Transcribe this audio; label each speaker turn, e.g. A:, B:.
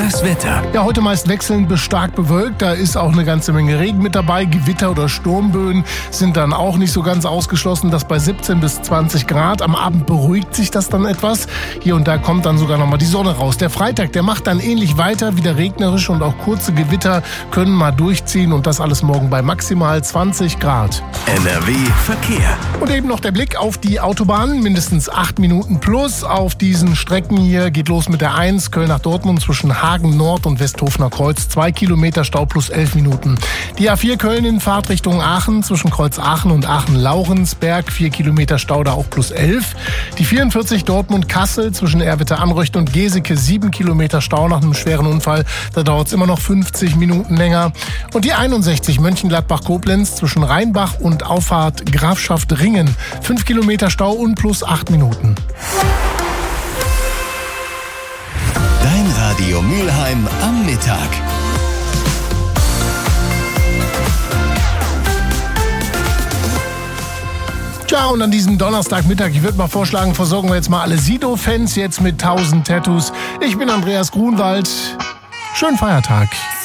A: Das Wetter.
B: Ja, heute meist wechselnd bis stark bewölkt. Da ist auch eine ganze Menge Regen mit dabei. Gewitter oder Sturmböen sind dann auch nicht so ganz ausgeschlossen. Das bei 17 bis 20 Grad. Am Abend beruhigt sich das dann etwas. Hier und da kommt dann sogar nochmal die Sonne raus. Der Freitag, der macht dann ähnlich weiter. Wieder regnerisch und auch kurze Gewitter können mal durchziehen. Und das alles morgen bei maximal 20 Grad.
A: NRW Verkehr.
B: Und eben noch der Blick auf die Autobahnen. Mindestens 8 Minuten plus auf diesen Strecken hier. Geht los mit der 1 Köln nach Dortmund zwischen Hagen Nord und Westhofener Kreuz. 2 Kilometer Stau plus 11 Minuten. Die A4 Köln in Fahrtrichtung Aachen zwischen Kreuz Aachen und Aachen-Laurensberg. 4 Kilometer Stau da auch plus 11. Die 44 Dortmund-Kassel zwischen Erwitte-Anreucht und Geseke. 7 Kilometer Stau nach einem schweren Unfall. Da dauert es immer noch 50 Minuten länger. Und die 61 Mönchengladbach-Koblenz zwischen Rheinbach und Auffahrt Grafschaft Ringen. 5 Kilometer Stau und plus 8 Minuten.
A: Dein Radio Mülheim am Mittag.
B: Tja, und an diesem Donnerstagmittag, ich würde mal vorschlagen, versorgen wir jetzt mal alle Sido-Fans jetzt mit 1000 Tattoos. Ich bin Andreas Grunwald. Schönen Feiertag.